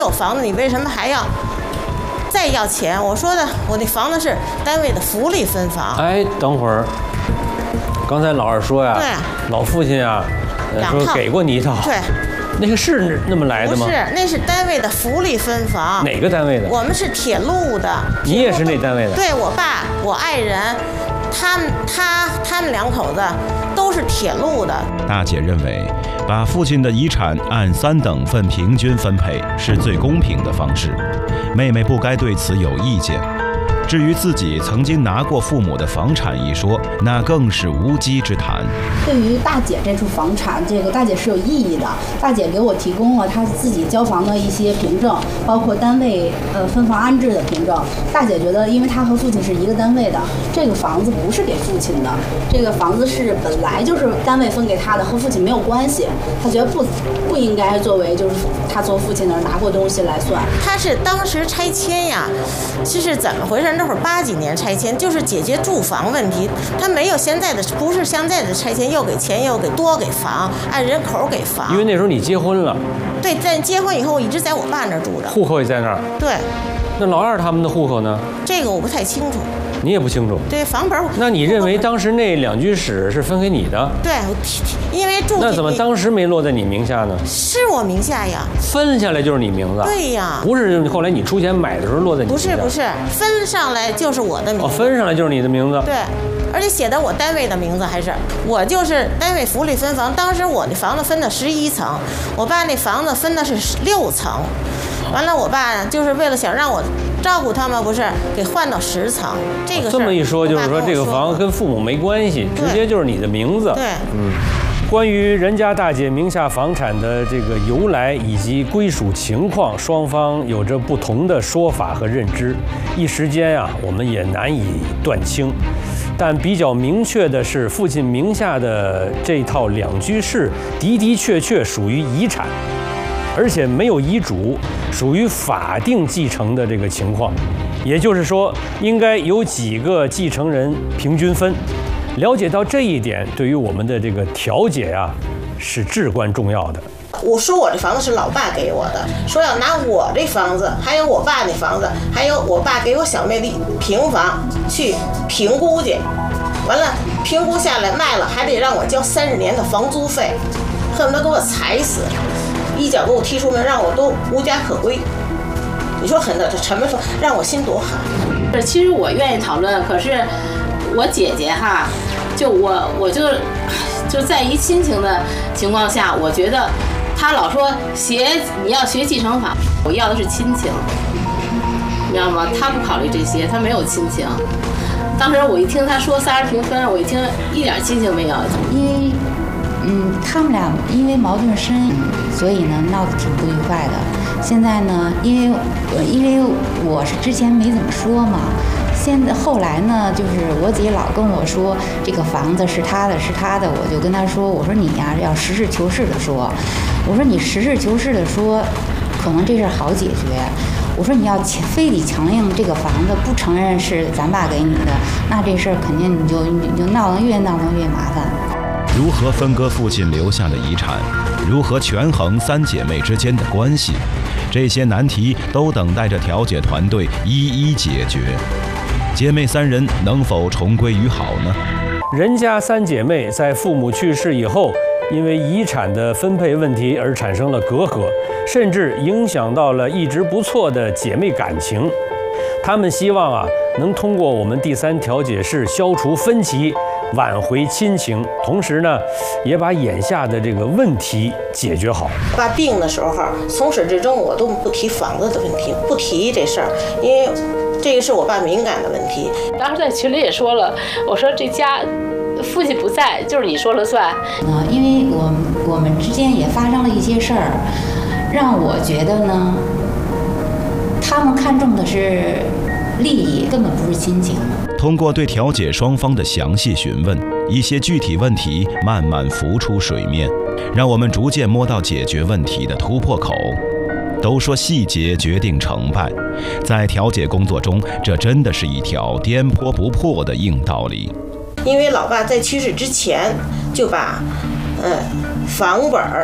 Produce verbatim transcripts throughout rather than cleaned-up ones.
有房子，你为什么还要再要钱？我说的，我那房子是单位的福利分房。 哎，等会儿，刚才老二说呀， 对， 老父亲啊，呃、说给过你一套。 对。 那个是那么来的吗？ 不是，那是单位的福利分房。 哪个单位的？ 我们是铁路的。 你也是那单位的？ 对，我爸、我爱人，他们、他、他们两口子都是铁路的。 大姐认为，把父亲的遗产按三等份平均分配是最公平的方式，妹妹不该对此有意见。至于自己曾经拿过父母的房产一说，那更是无稽之谈。 对于大姐这处房产，这个大姐是有意义的。大姐给我提供了她自己交房的一些凭证，包括单位呃分房安置的凭证。大姐觉得，因为她和父亲是一个单位的，这个房子不是给父亲的，这个房子是本来就是单位分给她的，和父亲没有关系。她觉得不不应该作为就是她做父亲那儿拿过东西来算。 她是当时拆迁呀，这是怎么回事？那会儿八几年拆迁，就是解决住房问题。他没有现在的，不是现在的拆迁，又给钱又给多给房，按人口给房。 因为那时候你结婚了。 对，在结婚以后，我一直在我爸那儿住着。 户口也在那儿。 对。 那老二他们的户口呢？ 这个我不太清楚。 你也不清楚。 对，房本。 那你认为当时那两居室是分给你的？ 对，因为住。 那怎么当时没落在你名下呢？ 是我名下呀。 分下来就是你名字。 对呀。 不是后来你出钱买的时候落在你名下。 不是不是，分上来就是我的名字。 哦，分上来就是你的名字。 对，而且写的我单位的名字还是我就是单位福利分房。当时我那房子分的十一层，我爸那房子分的是六层。完了，我爸就是为了想让我照顾他们，不是给换到十层。这个这么一说，就是说这个房跟父母没关系，直接就是你的名字。 对， 嗯。关于人家大姐名下房产的这个由来以及归属情况，双方有着不同的说法和认知，一时间啊，我们也难以断清。但比较明确的是，父亲名下的这套两居室的的确确属于遗产。而且没有遗嘱，属于法定继承的这个情况，也就是说，应该有几个继承人平均分。了解到这一点，对于我们的这个调解啊，是至关重要的。 我说我这房子是老爸给我的，说要拿我这房子，还有我爸那房子，还有我爸给我小妹的平房去评估去，完了评估下来卖了，还得让我交三十年的房租费，恨不得给我踩死。一脚给我踢出门，让我都无家可归。你说很的这什么说让我心多寒。 其实我愿意讨论，可是我姐姐哈，就我我就就在于亲情的情况下，我觉得她老说学你要学继承法，我要的是亲情，你知道吗？她不考虑这些，她没有亲情。当时我一听她说三十平分，我一听一点亲情没有， 因为。嗯，他们俩因为矛盾深，所以呢闹得挺不愉快的。现在呢，因为因为我是之前没怎么说嘛，现在后来呢，就是我姐老跟我说这个房子是她的，是她的，我就跟她说，我说你呀要实事求是的说，我说你实事求是的说，可能这事好解决。我说你要非得强硬这个房子不承认是咱爸给你的，那这事儿肯定你就你就闹得越闹得越麻烦。 如何分割父亲留下的遗产？如何权衡三姐妹之间的关系？这些难题都等待着调解团队一一解决。姐妹三人能否重归于好呢？ 人家三姐妹在父母去世以后，因为遗产的分配问题而产生了隔阂，甚至影响到了一直不错的姐妹感情。她们希望啊，能通过我们第三调解室消除分歧，挽回亲情，同时呢，也把眼下的这个问题解决好。 爸病的时候，从始至终我都不提房子的问题，不提这事儿，因为这个是我爸敏感的问题。 当时在群里也说了，我说这家父亲不在，就是你说了算。 呃，因为我我们之间也发生了一些事儿，让我觉得呢，他们看重的是利益，根本不是亲情。 通过对调解双方的详细询问，一些具体问题慢慢浮出水面，让我们逐渐摸到解决问题的突破口。都说细节决定成败，在调解工作中，这真的是一条颠簸不破的硬道理。 因为老爸在去世之前就把，嗯，房本儿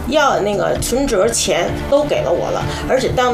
要那个存折钱都给了我了，而且当